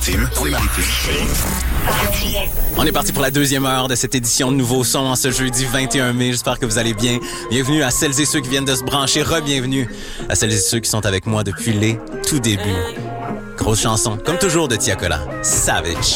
maritime. On est parti pour la deuxième heure de cette édition de Nouveau Son en ce jeudi 21 mai. J'espère que vous allez bien. Bienvenue à celles et ceux qui viennent de se brancher. Re-bienvenue à celles et ceux qui sont avec moi depuis les tout débuts. Grosse chanson, comme toujours, de Tiakola. Savage.